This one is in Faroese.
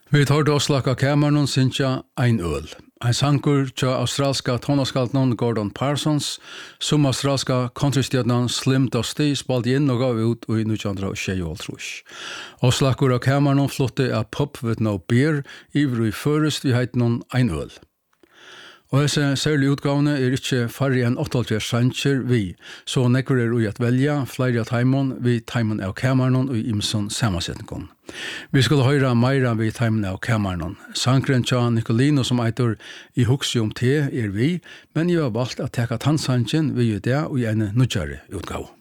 Vi tar til Oslaka Cameron Sinja ein øl. Ein sankur til australska tonaskaltnon Gordon Parsons, som australska countrystjadnan Slim Dusty spaldi inn og gav ut i 1926. Oslakur av Cameron flotte a pub with no beer, iver i førest vi heit non ein øl. Og disse særlige utgavene ikke færre enn 88 sanger vi, så nekker ui at velja flere av Taimon vi Taimon av Cameron og imson samansetningen. Vi skulle høre meira vi Taimon av Cameron. Sankren tja Nicolino som eitur I hugsi om te vi, men jeg har valgt at teka tannsangen vi det og i en nudjare utgave.